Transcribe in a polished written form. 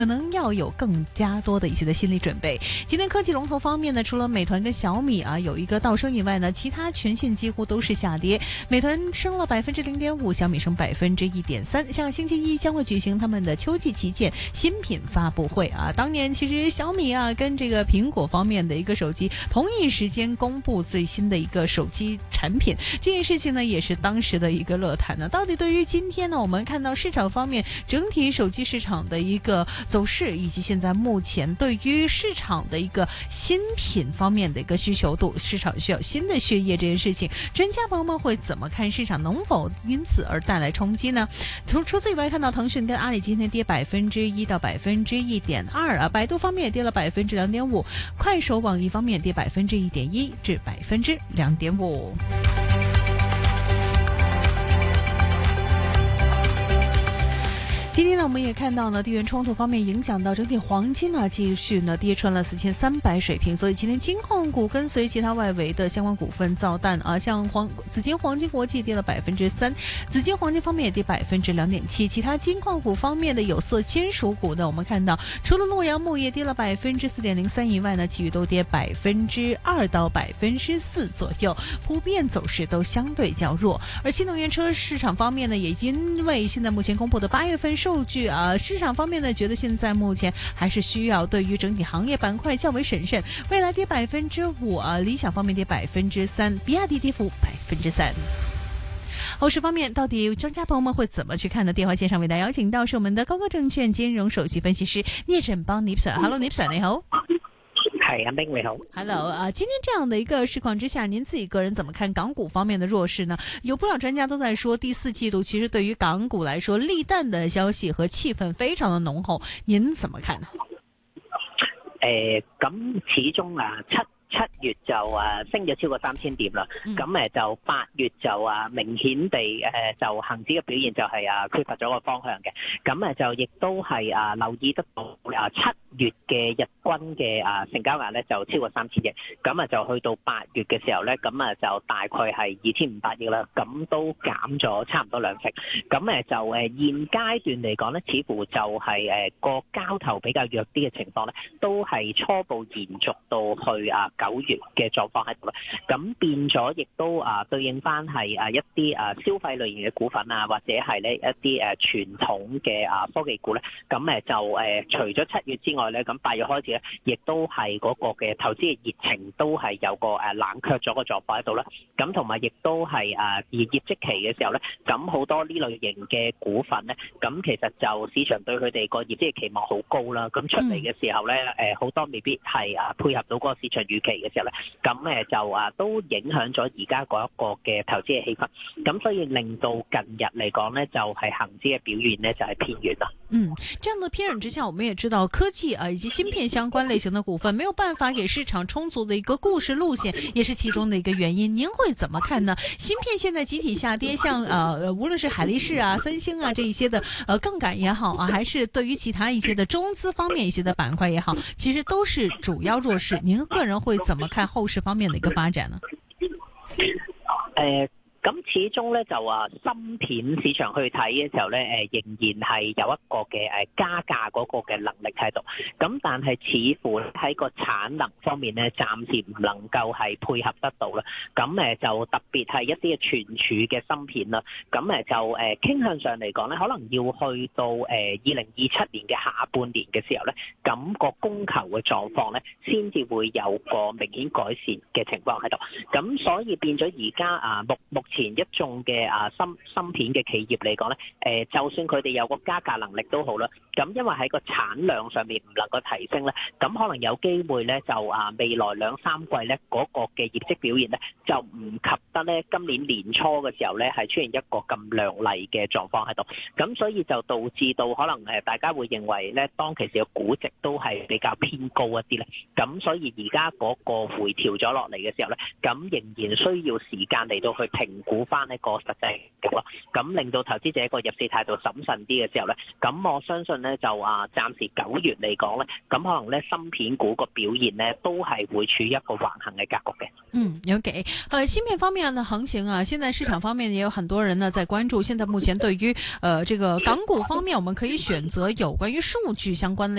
可能要有更加多的一些的心理准备。今天科技龙头方面呢，除了美团跟小米有一个倒升以外呢，其他全线几乎都是下跌。美团升了0.5%，小米升1.3%。像星期一将会举行他们的秋季旗舰新品发布会当年其实小米跟这个苹果方面的一个手机同一时间公布最新的一个手机产品，这件事情呢也是当时的一个乐坛呢。到底对于今天呢，我们看到市场方面整体手机市场的一个走势，以及现在目前对于市场的一个新品方面的一个需求度，市场需要新的血液这件事情，专家朋友们会怎么看市场能否因此而带来冲击呢？除此以外，看到腾讯跟阿里今天跌1%到1.2%百度方面也跌了2.5%，快手、网易方面跌1.1%至2.5%。今天呢，我们也看到呢，地缘冲突方面影响到整体黄金继续跌穿了4300水平，所以今天金矿股跟随其他外围的相关股份造弹像紫金黄金国际跌了3%，紫金黄金方面也跌2.7%，其他金矿股方面的有色金属股呢，我们看到除了洛阳钼业跌了4.03%以外呢，其余都跌2%到4%左右，普遍走势都相对较弱。而新能源车市场方面呢，也因为现在目前公布的8月份数据市场方面呢，觉得现在目前还是需要对于整体行业板块较为审慎。未来跌5%理想方面跌3%，比亚迪跌幅3%。后市方面，到底专家朋友们会怎么去看呢？电话线上为大家邀请到是我们的高歌证券金融首席分析师聂振邦 Nipsir。Hello Nipsir， 你好。 係阿冰你好 ，Hello 今天这样的一个市况之下，您自己个人怎么看港股方面的弱势呢？有不少专家都在说，第四季度其实对于港股来说，利淡的消息和气氛非常的浓厚，您怎么看呢？ 咁始終七月就升咗超過3000點啦，咁就8月就明顯地就恒指嘅表現就係缺乏咗個方向嘅，咁就亦都係留意得到7月嘅日均嘅成交額咧就超過3000億，咁就去到8月嘅時候咧，咁就大概係2500億啦，咁都減咗差唔多2成，咁就現階段嚟講咧，似乎就係個交投比較弱啲嘅情況咧，都係初步延續到去9月嘅狀況喺度啦，咁變咗亦都對應翻係一啲消費類型嘅股份或者係咧一啲傳統嘅科技股咧，咁就除咗7月之外咧，咁8月開始咧，亦都係嗰個嘅投資嘅熱情都係有個冷卻咗個狀況喺度啦，咁同埋亦都係而業績期嘅時候咧，咁好多呢類型嘅股份咧，咁其實就市場對佢哋個業績嘅期望好高啦，咁出嚟嘅時候咧，好多未必係配合到嗰個市場預期嘅時候咧，咁就都影響咗而家嗰一個嘅投資嘅氣氛，咁所以令到近日嚟講咧，就係恒指嘅表現咧就係偏軟啦。 這樣的偏軟之下，我們也知道科技以及芯片相關類型的股份沒有辦法給市場充足的一個故事路線，也是其中的一個原因。您會怎麼看呢？芯片現在集體下跌，像無論是海力士三星這一些的槓桿也好還是對於其他一些的中資方面一些的板塊也好，其實都是主要弱勢。您個人會怎麼看後市方面的一個發展呢？ 咁始終咧就芯片市場去睇嘅時候咧，仍然係有一個嘅加價嗰個嘅能力喺度。咁但係似乎喺個產能方面咧，暫時唔能夠係配合得到啦。咁就特別係一啲嘅存儲嘅芯片啦。咁就傾向上嚟講咧，可能要去到2027年嘅下半年嘅時候咧，咁個供求嘅狀況咧，先至會有個明顯改善嘅情況喺度。咁所以變咗而家目前一眾嘅芯片嘅企業嚟講咧，就算佢哋有個加價能力都好啦，咁因為喺個產量上面唔能夠提升咧，咁可能有機會咧就未來2-3季咧嗰個嘅業績表現咧就唔及得咧今年年初嘅時候咧係出現一個咁亮麗嘅狀況喺度，咁所以就導致到可能大家會認為咧當其時嘅估值都係比較偏高一啲咧，咁所以而家嗰個回調咗落嚟嘅時候咧，咁仍然需要時間嚟到去平估翻呢個實際咯，咁令到投資者個入市態度審慎啲嘅時候咧，咁我相信咧就暫時9月嚟講咧，咁可能咧芯片股個表現咧都係會處於一個橫行嘅格局嘅。 OK， 芯片方面的行情啊，現在市場方面也有很多人呢在關注。現在目前對於這個港股方面，我們可以選擇有關於數據相關類